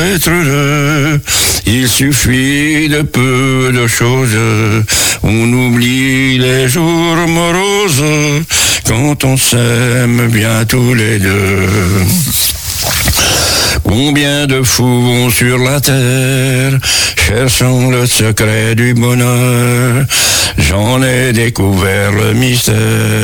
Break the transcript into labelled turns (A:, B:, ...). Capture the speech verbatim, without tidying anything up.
A: être heureux. Il suffit de peu de choses, on oublie les jours moroses, quand on s'aime bien tous les deux. Combien de fous vont sur la terre, cherchant le secret du bonheur, j'en ai découvert le mystère.